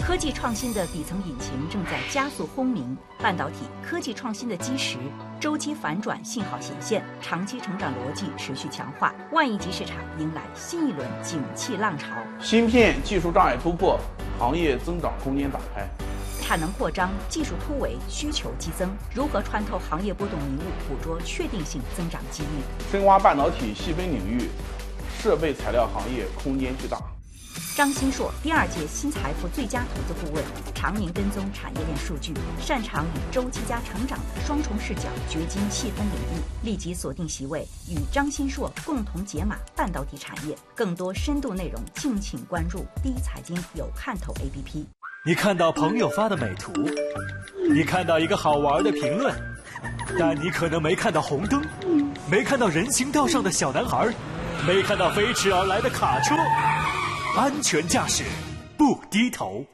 科技创新的底层引擎正在加速轰鸣，半导体科技创新的基石周期反转信号显现，长期成长逻辑持续强化，万亿级市场迎来新一轮景气浪潮。 芯片技术障碍突破，行业增长空间打开。 产能扩张，技术突围，需求激增，如何穿透行业波动迷雾，捕捉确定性增长机遇？ 深挖半导体细分领域，设备材料行业空间巨大。 张新硕第2届新财富最佳投资顾问，常年跟踪产业链数据，擅长与周期加成长的双重视角掘金细分领域。立即锁定席位，与张新硕共同解码半导体产业。更多深度内容，敬请关注第一财经有看头 APP。 你看到朋友发的美图，你看到一个好玩的评论，但你可能没看到红灯，没看到人行道上的小男孩，没看到飞驰而来的卡车。安全驾驶，不低头。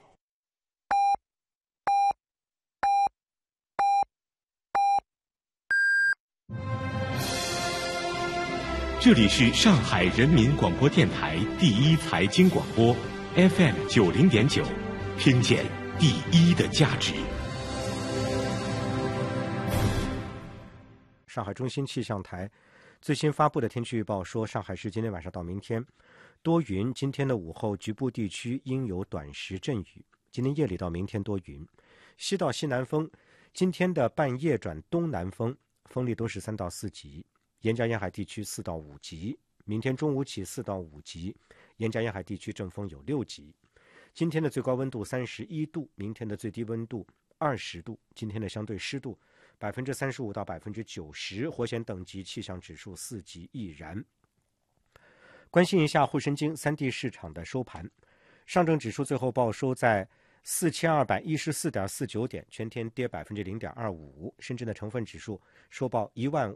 这里是上海人民广播电台第一财经广播 FM90.9，听见第一的价值。 上海中心气象台最新发布的天气预报说，上海市今天晚上到明天多云，今天的午后局部地区应有短时阵雨，今天夜里到明天多云，西到西南风，今天的半夜转东南风，风力都是3到4级，沿江沿海地区4到5级，明天中午起4到5级，沿江沿海地区阵风有6级。今天的最高温度31度，明天的最低温度20度，今天的相对湿度35%到90%，火险等级气象指数4级易燃。关心一下沪深京3地市场的收盘，上证指数最后报收在4214.49点，全天跌0.25%。深圳的成分指数收报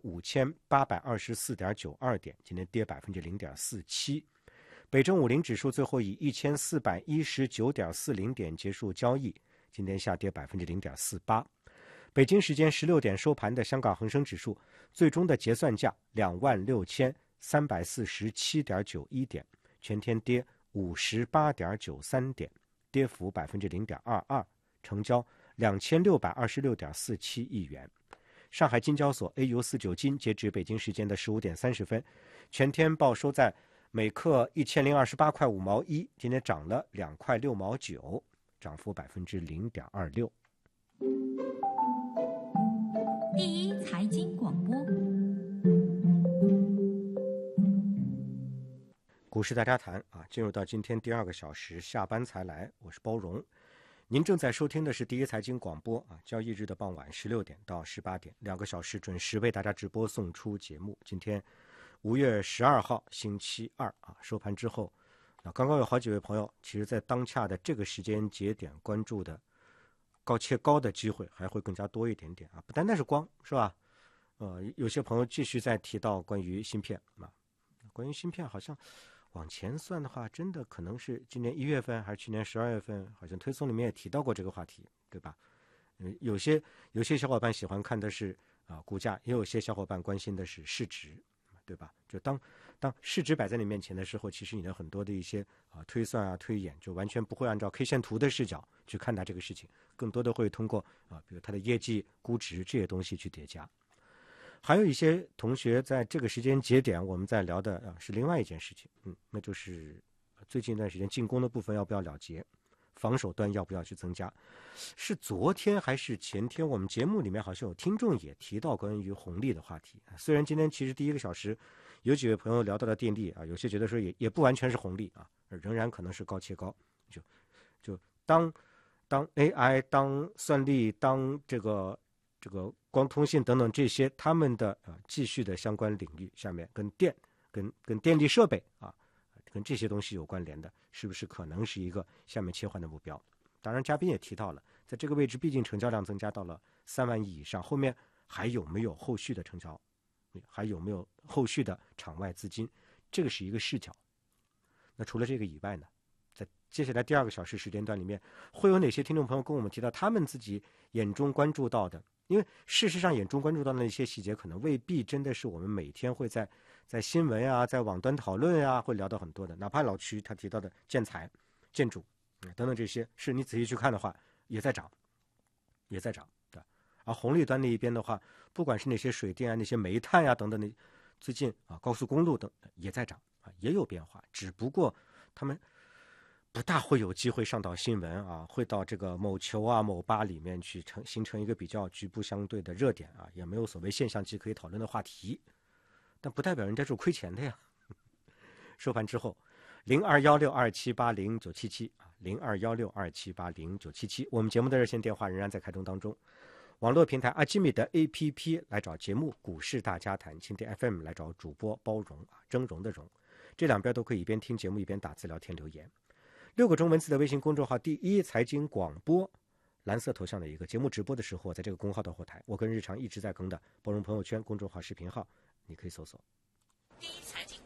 15824.92点，今天跌0.47%。北证50指数最后以1419.40点结束交易，今天下跌0.48%。北京时间16点收盘的香港恒生指数最终的结算价26347.91点，全天跌58.93点，跌幅0.22%，成交2626.47亿元。上海金交所 AU49 金截至北京时间的15点30分，全天报收在每克1028块5毛1，今天涨了2块6毛9，涨幅0.26%。 第一财经广播， 股市大家谈啊，进入到今天第2个小时，下班才来，我是包荣。您正在收听的是第一财经广播啊，交易日的傍晚16点到18点，2个小时准时为大家直播送出节目。今天5月12号星期二啊，收盘之后，刚刚有好几位朋友，其实在当下的这个时间节点关注的高切高的机会还会更加多一点点啊，不单单是光，是吧？有些朋友继续在提到关于芯片啊，关于芯片好像往前算的话，真的可能是今年1月份还是去年12月份，好像推送里面也提到过这个话题，对吧？有些小伙伴喜欢看的是股价，也有些小伙伴关心的是市值，对吧？就当市值摆在你面前的时候，其实你的很多的一些推算啊、推演，就完全不会按照 K 线图的视角去看待这个事情，更多的会通过比如它的业绩、估值这些东西去叠加。还有一些同学在这个时间节点，我们在聊的是另外一件事情，那就是最近一段时间进攻的部分要不要了结，防守端要不要去增加。是昨天还是前天，我们节目里面好像有听众也提到关于红利的话题。虽然今天其实第1个小时有几位朋友聊到了电力啊，有些觉得说也不完全是红利啊，仍然可能是高切高。就当 AI、当算力、当这个光通信等等这些他们的继续的相关领域下面，跟电力设备跟这些东西有关联的，是不是可能是一个下面切换的目标？当然嘉宾也提到了，在这个位置毕竟成交量增加到了3万亿以上，后面还有没有后续的成交，还有没有后续的场外资金，这个是一个视角。那除了这个以外呢，在接下来第2个小时时间段里面，会有哪些听众朋友跟我们提到他们自己眼中关注到的？因为事实上眼中关注到的那些细节，可能未必真的是我们每天会在新闻啊、在网端讨论啊会聊到很多的。哪怕老区他提到的建材、建筑， 等等这些，是你仔细去看的话，也在涨，对。而红利端那一边的话，不管是那些水电啊、那些煤炭呀、等等的，最近啊高速公路等也在涨啊，也有变化，只不过他们不大会有机会上到新闻啊，会到这个某球啊、某吧里面去形成一个比较局部相对的热点啊，也没有所谓现象级可以讨论的话题，但不代表人家是亏钱的呀。收盘之后，0216278097啊，0216278097，我们节目的热线电话仍然在开通当中。网络平台阿基米德 APP 来找节目股市大家谈，蜻蜓 FM 来找主播包容啊，峥嵘的嵘，这两边都可以一边听节目一边打字聊天留言。6个中文字的微信公众号第一财经广播，蓝色头像的一个节目直播的时候，在这个公号的后台，我跟日常一直在更的包容朋友圈公众号视频号，你可以搜索第一财经